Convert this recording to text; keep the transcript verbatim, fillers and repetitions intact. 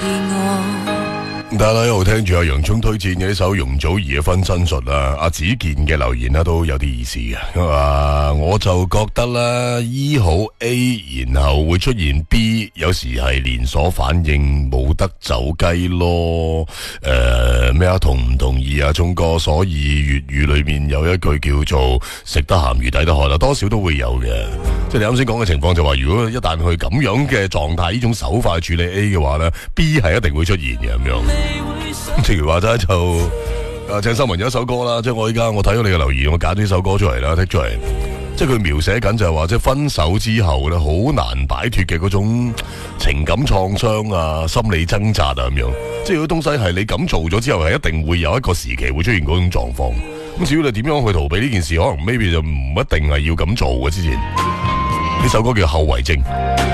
大家喺度聽住阿洋葱推薦嘅呢首容祖兒嘅分身術啦，阿子健嘅留言啦都有啲意思嘅。啊，我就覺得啦，醫好 A 然後會出現 B， 有時係連鎖反應，冇得走雞咯。誒咩啊？同唔同意啊？聰哥，所以粵語裏面有一句叫做食得鹹魚抵得渴啦，多少都會有嘅。即係你啱先講嘅情況就話，如果一旦佢咁樣嘅狀態，呢種手法處理 A 嘅話咧 ，B 係一定會出現嘅咁樣。正如話齋就誒鄭秀文有一首歌啦，即係我依家我睇到你嘅留言，我揀呢首歌出嚟啦，剔出嚟。即係佢描寫緊就係話，即係分手之後咧，好難擺脫嘅嗰種情感創傷啊、心理掙扎啊咁樣。即係嗰啲東西係你咁做咗之後，係一定會有一個時期會出現嗰種狀況。咁至於你點樣去逃避呢件事，可能 maybe 就唔一定係要咁做嘅。之前呢首歌叫後遺症。